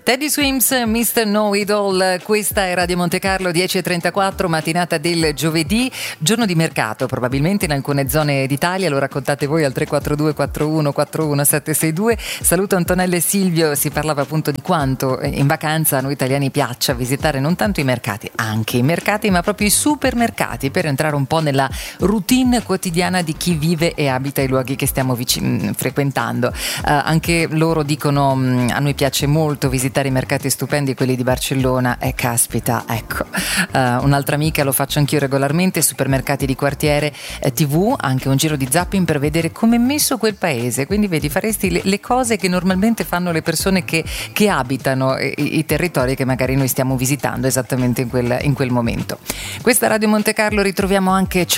Teddy Swims, Mr. Know It All, questa è Radio Monte Carlo, 10.34, mattinata del giovedì, giorno di mercato probabilmente in alcune zone d'Italia, lo raccontate voi al 342 41 41 762. Saluto Antonella e Silvio, si parlava appunto di quanto in vacanza a noi italiani piaccia visitare non tanto i mercati, anche i mercati, ma proprio i supermercati per entrare un po' nella routine quotidiana di chi vive e abita i luoghi che stiamo frequentando. Anche loro dicono a noi piace molto visitare i mercati stupendi, quelli di Barcellona, e caspita, ecco, un'altra amica, lo faccio anch'io regolarmente, supermercati di quartiere, TV, anche un giro di zapping per vedere come è messo quel paese, quindi vedi, faresti le cose che normalmente fanno le persone che abitano i territori che magari noi stiamo visitando esattamente in quel momento. Questa Radio Monte Carlo, ritroviamo anche